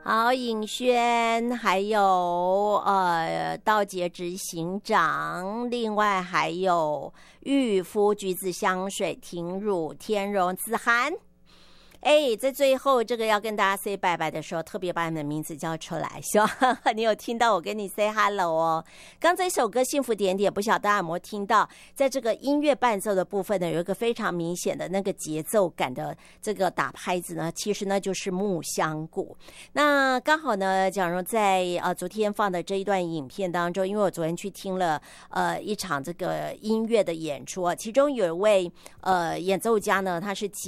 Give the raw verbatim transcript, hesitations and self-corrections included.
好，尹轩，还有呃道杰执行长，另外还有玉肤橘子香水婷乳天荣子涵。哎，在最后这个要跟大家 say 拜拜的时候，特别把你们的名字叫出来，希望你有听到我跟你 say hello 哦。刚才一首歌《幸福点点》，不晓得大家有没有听到，在这个音乐伴奏的部分呢，有一个非常明显的那个节奏感的这个打拍子呢，其实呢就是木香鼓。那刚好呢，假如在呃昨天放的这一段影片当中，因为我昨天去听了呃一场这个音乐的演出啊，其中有一位呃演奏家呢，他是